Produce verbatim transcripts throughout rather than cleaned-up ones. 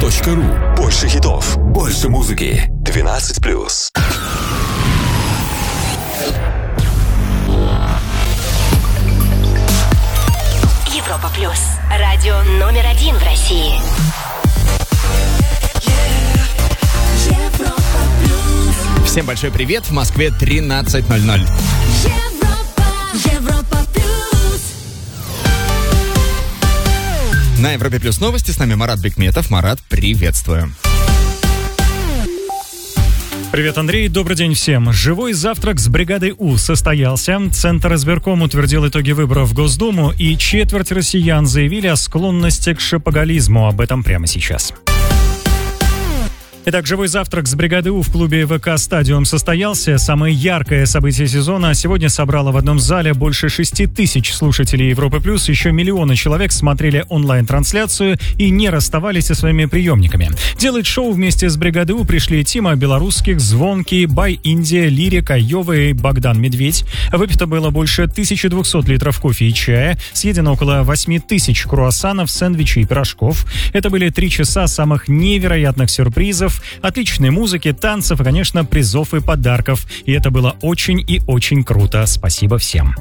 точка ру. Больше хитов, больше музыки. двенадцать плюс. Европа плюс. Радио номер один в России. Всем большой привет. В Москве тринадцать ноль ноль. Европа, Европа плюс. На Европе плюс новости. С нами Марат Бекметов. Марат, приветствую. Привет, Андрей. Добрый день всем. Живой завтрак с бригадой У состоялся. Центр избирком утвердил итоги выборов в Госдуму, и четверть россиян заявили о склонности к шопоголизму. Об этом прямо сейчас. Итак, живой завтрак с бригадой У в клубе ВК «Стадиум» состоялся. Самое яркое событие сезона сегодня собрало в одном зале больше шести тысяч слушателей Европы+. Еще миллионы человек смотрели онлайн-трансляцию и не расставались со своими приемниками. Делать шоу вместе с бригадой У пришли Тима Белорусских, Звонкий, Бай Индия, Лирик, Айова и Богдан Медведь. Выпито было больше тысячи двухсот литров кофе и чая, съедено около восьми тысяч круассанов, сэндвичей и пирожков. Это были три часа самых невероятных сюрпризов, отличной музыки, танцев и, конечно, призов и подарков. И это было очень и очень круто. Спасибо всем.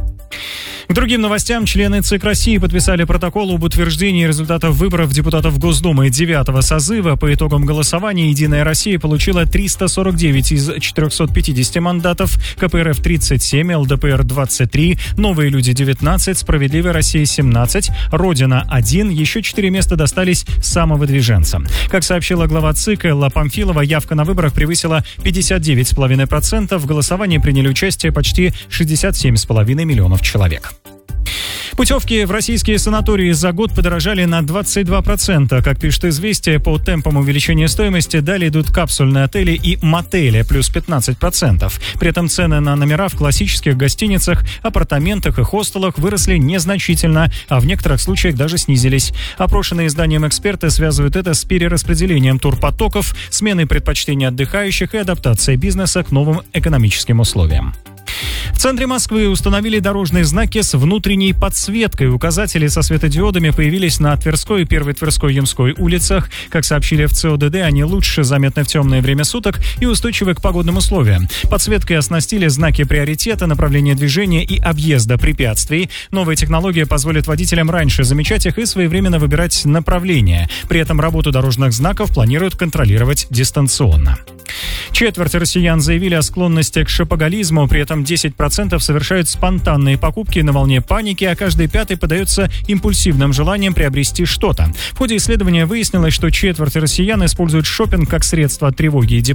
К другим новостям. Члены ЦИК России подписали протокол об утверждении результатов выборов депутатов Госдумы девятого созыва. По итогам голосования «Единая Россия» получила триста сорок девять из четырехсот пятидесяти мандатов, КПРФ тридцать семь, ЛДПР двадцать три, Новые люди девятнадцать, Справедливая Россия семнадцать, Родина один, еще четыре места достались самовыдвиженцам. Как сообщила глава ЦИК Элла Памфилова, явка на выборах превысила пятьдесят девять целых пять десятых процента. В голосовании приняли участие почти шестьдесят семь целых пять миллионов человек. Путевки в российские санатории за год подорожали на двадцать два процента. Как пишет «Известия», по темпам увеличения стоимости далее идут капсульные отели и мотели, плюс пятнадцать процентов. При этом цены на номера в классических гостиницах, апартаментах и хостелах выросли незначительно, а в некоторых случаях даже снизились. Опрошенные изданием эксперты связывают это с перераспределением турпотоков, сменой предпочтений отдыхающих и адаптацией бизнеса к новым экономическим условиям. В центре Москвы установили дорожные знаки с внутренней подсветкой. Указатели со светодиодами появились на Тверской, Первой Тверской, Ямской улицах. Как сообщили в ЦОДД, они лучше заметны в темное время суток и устойчивы к погодным условиям. Подсветкой оснастили знаки приоритета, направления движения и объезда препятствий. Новая технология позволит водителям раньше замечать их и своевременно выбирать направление. При этом работу дорожных знаков планируют контролировать дистанционно. Четверть россиян заявили о склонности к шопоголизму, при этом десять процентов совершают спонтанные покупки на волне паники, а каждый пятый подается импульсивным желанием приобрести что-то. В ходе исследования выяснилось, что четверть россиян используют шопинг как средство от тревоги и депрессии.